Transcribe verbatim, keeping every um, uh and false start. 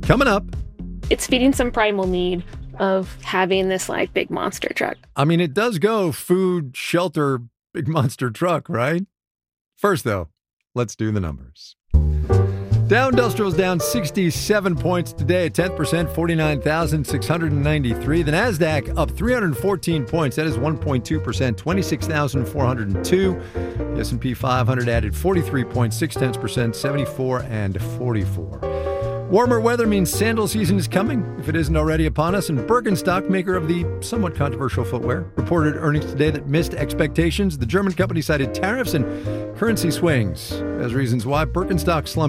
Coming up. It's feeding some primal need of having this like big monster truck. I mean, it does go food, shelter, big monster truck, right? First, though, let's do the numbers. Dow Industrial's down sixty-seven points today, a tenth percent, forty-nine thousand six hundred ninety-three. The NASDAQ up three hundred fourteen points. That is one point two percent, twenty-six thousand four hundred two. The S and P five hundred added forty-three point six percent, seventy-four and forty-four. Warmer weather means sandal season is coming, if it isn't already upon us, and Birkenstock, maker of the somewhat controversial footwear, reported earnings today that missed expectations. The German company cited tariffs and currency swings as reasons why Birkenstock slumped